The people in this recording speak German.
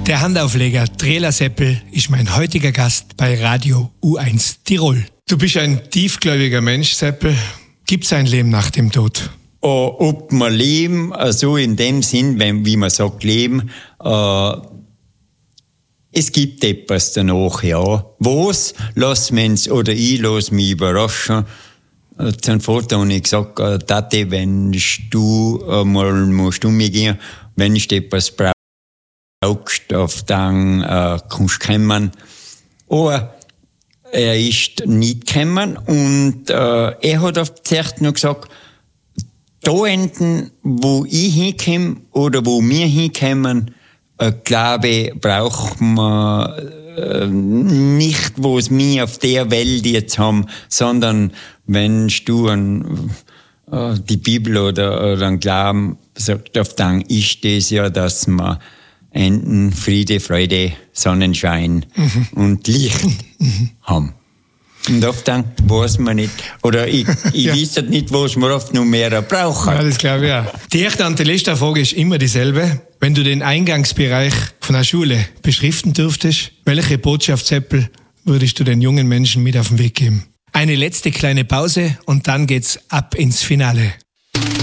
Der Handaufleger Trela Seppel ist mein heutiger Gast bei Radio U1 Tirol. Du bist ein tiefgläubiger Mensch, Seppel. Gibt's ein Leben nach dem Tod? Ob wir leben, also in dem Sinn, wie man sagt, leben, es gibt etwas danach, ja. Was, oder ich lass mich überraschen. Zum Vater habe ich gesagt, Tati, wenn du mal musst umgehen, wenn du etwas brauchst, auf dann kannst du kommen. Aber er ist nicht gekommen und er hat auf die Zeit noch gesagt, da enden, wo ich hinkomme oder wo wir hinkommen, glaube ich, braucht man nicht, was wir auf der Welt jetzt haben, sondern wenn du die Bibel oder einen Glauben sagt, auf dann ist das ja, dass man enden Friede, Freude, Sonnenschein und Licht haben. Und oft dann weiß man nicht, oder ich weiß nicht, was man oft noch mehr brauchen. Ja, das glaube ich ja. Die erste und die letzte Frage ist immer dieselbe. Wenn du den Eingangsbereich von der Schule beschriften dürftest, welche Botschaft, Seppel, würdest du den jungen Menschen mit auf den Weg geben? Eine letzte kleine Pause und dann geht's ab ins Finale.